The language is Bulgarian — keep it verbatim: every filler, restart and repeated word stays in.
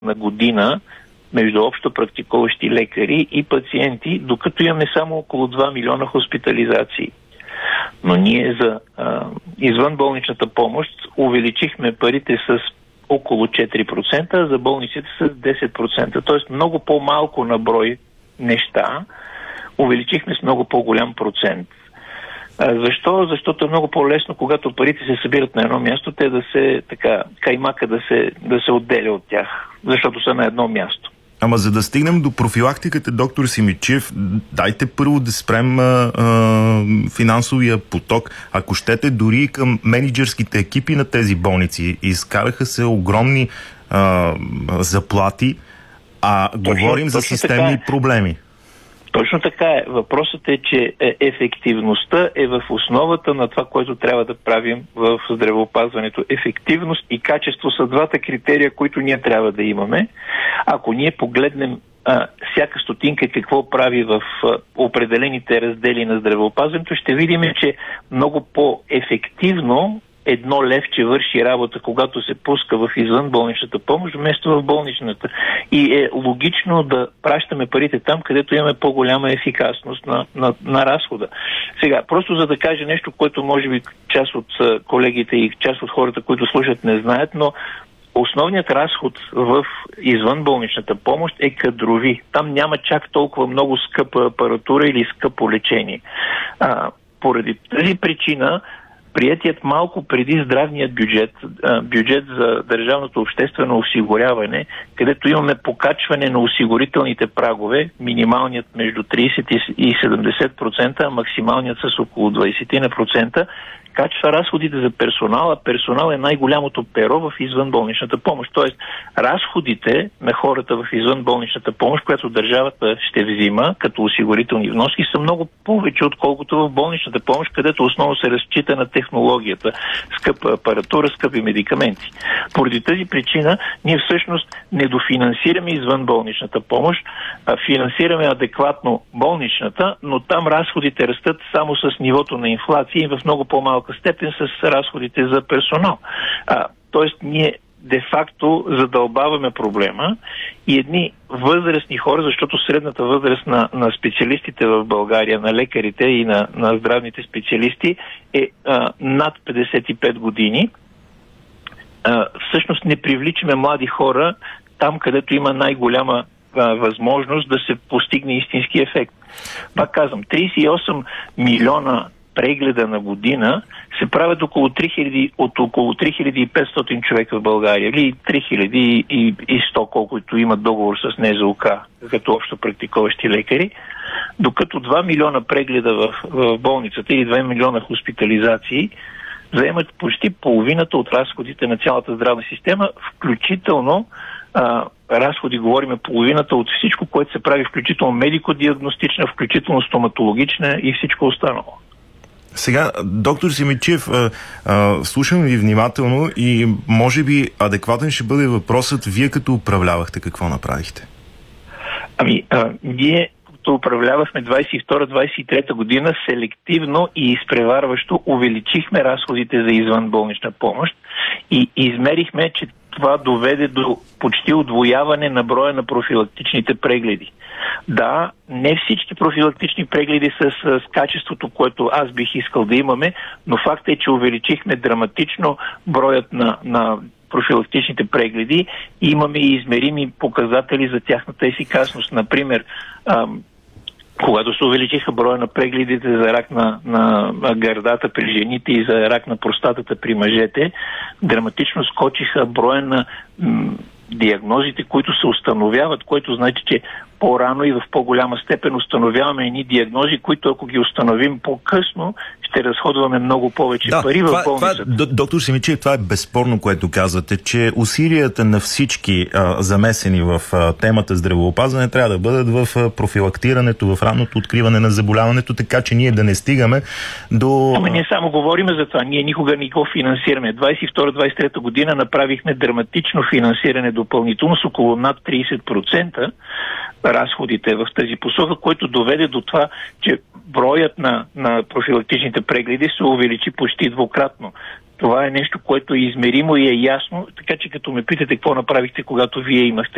на година между общо практикуващи лекари и пациенти, докато имаме само около два милиона хоспитализации. Но ние за а, извънболничната помощ увеличихме парите с около четири процента, а за болниците с десет процента. Тоест много по-малко на брой неща увеличихме с много по-голям процент. А, защо? Защото е много по-лесно, когато парите се събират на едно място, те да се, така, каймака да се, да се отделя от тях, защото са на едно място. Ама за да стигнем до профилактиката, доктор Симидчиев, дайте първо да спрем а, а, финансовия поток. Ако щете, дори към мениджърските екипи на тези болници изкараха се огромни а, заплати, а точно, говорим за системни така проблеми. Точно така е. Въпросът е, че ефективността е в основата на това, което трябва да правим в здравеопазването. Ефективност и качество са двата критерия, които ние трябва да имаме. Ако ние погледнем а, всяка стотинка какво прави в а, определените раздели на здравеопазването, ще видим, че много по-ефективно едно левче върши работа, когато се пуска в извънболничната помощ, вместо в болничната. И е логично да пращаме парите там, където имаме по-голяма ефикасност на, на, на разхода. Сега, просто за да кажа нещо, което може би част от колегите и част от хората, които слушат, не знаят, но основният разход в извънболничната помощ е кадрови. Там няма чак толкова много скъпа апаратура или скъпо лечение. А, поради тази причина приетият малко преди здравният бюджет, бюджет за държавното обществено осигуряване, където имаме покачване на осигурителните прагове, минималният между трийсет и седемдесет процента, а максималният с около двайсет процента, качва разходите за персонал, а персонал е най-голямото перо в извънболничната помощ. Тоест, разходите на хората в извънболничната помощ, която държавата ще взима като осигурителни вноски, са много повече, отколкото в болничната помощ, където основно се разчита на технологията, скъпа апаратура, скъпи медикаменти. Поради тази причина ние всъщност не дофинансираме извънболничната помощ, а финансираме адекватно болничната, но там разходите растат само с нивото на инфлация и в много по-малко степен с разходите за персонал. А, тоест, ние де-факто задълбаваме проблема и едни възрастни хора, защото средната възраст на, на специалистите в България, на лекарите и на, на здравните специалисти е а, над петдесет и пет години. А, всъщност не привличаме млади хора там, където има най-голяма а, възможност да се постигне истински ефект. Пак казвам, трийсет и осем милиона прегледа на година се правят около три хиляди, от около три хиляди и петстотин човека в България или три хиляди и сто, колкото имат договор с НЗОК като общо практикуващи лекари, докато два милиона прегледа в, в болницата или два милиона хоспитализации заемат почти половината от разходите на цялата здравна система, включително а, разходи, говориме половината от всичко, което се прави, включително медико-диагностична, включително стоматологична и всичко останало. Сега, доктор Симидчиев, слушам ви внимателно и може би адекватен ще бъде въпросът: вие като управлявахте, какво направихте? Ами, а, ние като управлявахме двайсет и втора двайсет и трета година, селективно и изпреварващо увеличихме разходите за извънболнична помощ и измерихме, че това доведе до почти удвояване на броя на профилактичните прегледи. Да, не всички профилактични прегледи са с, с качеството, което аз бих искал да имаме, но факт е, че увеличихме драматично броят на, на профилактичните прегледи и имаме и измерими показатели за тяхната ефикасност. Например, ам, когато се увеличиха броя на прегледите за рак на, на гърдата при жените и за рак на простатата при мъжете, драматично скочиха броя на м- диагнозите, които се установяват, което значи, че по-рано и в по-голяма степен установяваме едни диагнози, които ако ги установим по-късно, ще разходваме много повече да, пари това, в болницата. Това, доктор Симидчиев, това е безспорно, което казвате, че усилията на всички а, замесени в а, темата здравеопазване трябва да бъдат в а, профилактирането, в ранното откриване на заболяването, така че ние да не стигаме до... Ама ние само говорим за това. Ние никога не го финансираме. двайсет и втора двайсет и трета година направихме драматично финансиране допълнително с около над трийсет процента разходите в тази посока, което доведе до това, че броят на, на профилактичните прегледи се увеличи почти двукратно. Това е нещо, което е измеримо и е ясно, така че като ме питате какво направихте, когато вие имахте